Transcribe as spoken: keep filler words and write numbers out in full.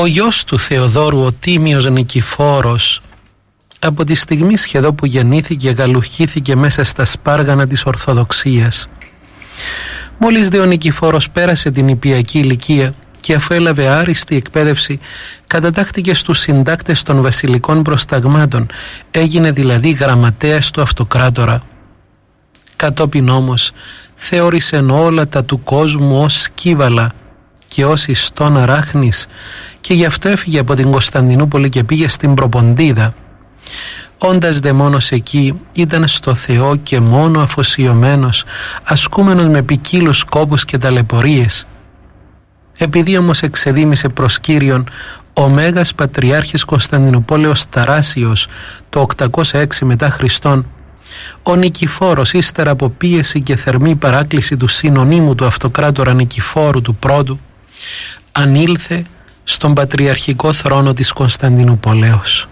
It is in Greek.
Ο γιος του Θεοδόρου, ο Τίμιος Νικηφόρος, από τη στιγμή σχεδόν που γεννήθηκε γαλουχήθηκε μέσα στα σπάργανα της Ορθοδοξίας. Μόλις δε ο Νικηφόρος πέρασε την νηπιακή ηλικία και αφού έλαβε άριστη εκπαίδευση κατατάχθηκε στους συντάκτες των βασιλικών προσταγμάτων, έγινε δηλαδή γραμματέας του αυτοκράτορα. Κατόπιν όμως θεώρησε όλα τα του κόσμου ως σκύβαλα και ως ιστόν αράχνης και γι' αυτό έφυγε από την Κωνσταντινούπολη και πήγε στην Προποντίδα. Όντας δε μόνος εκεί ήταν στο Θεό και μόνο αφοσιωμένος, ασκούμενος με ποικίλους σκόπους και ταλαιπωρίες. Επειδή όμως εξεδίμησε προς Κύριον ο Μέγας Πατριάρχης Κωνσταντινουπόλεως Ταράσιος το οκτακόσια έξι μετά Χριστόν, ο Νικηφόρος ύστερα από πίεση και θερμή παράκληση του συνωνύμου του αυτοκράτορα Νικηφόρου του πρώτου ανήλθε στον πατριαρχικό θρόνο της Κωνσταντινουπολέως.